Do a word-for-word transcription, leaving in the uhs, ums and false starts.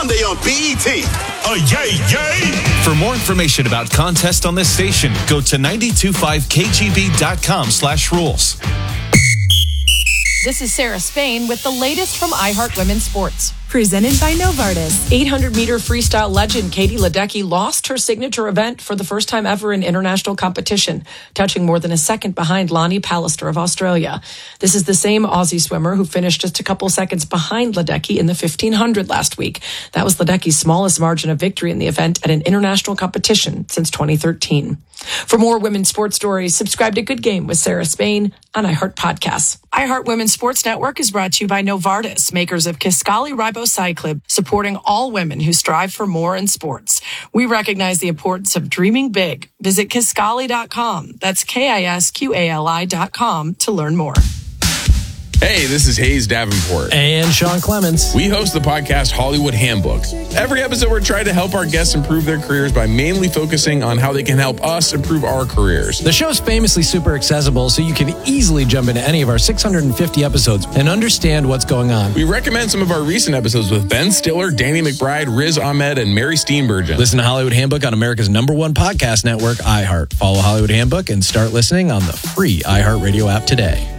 Sunday on B E T. Oh, yay, yay! For more information about contests on this station, go to nine two five K G B dot com slash rules. This is Sarah Spain with the latest from iHeart Women's Sports. Presented by Novartis. eight hundred meter freestyle legend Katie Ledecky lost her signature event for the first time ever in international competition, touching more than a second behind Lonnie Pallister of Australia. This is the same Aussie swimmer who finished just a couple seconds behind Ledecky in the fifteen hundred last week. That was Ledecky's smallest margin of victory in the event at an international competition since twenty thirteen. For more women's sports stories, subscribe to Good Game with Sarah Spain on iHeart Podcasts. iHeart Women's Sports Network is brought to you by Novartis, makers of Kisqali Ribociclib, supporting all women who strive for more in sports. We recognize the importance of dreaming big. Visit Kisqali dot com. That's K I S Q A L I dot com to learn more. Hey, this is Hayes Davenport. And Sean Clemens. We host the podcast Hollywood Handbook. Every episode, we're trying to help our guests improve their careers by mainly focusing on how they can help us improve our careers. The show's famously super accessible, so you can easily jump into any of our six hundred fifty episodes and understand what's going on. We recommend some of our recent episodes with Ben Stiller, Danny McBride, Riz Ahmed, and Mary Steenburgen. Listen to Hollywood Handbook on America's number one podcast network, iHeart. Follow Hollywood Handbook and start listening on the free iHeartRadio app today.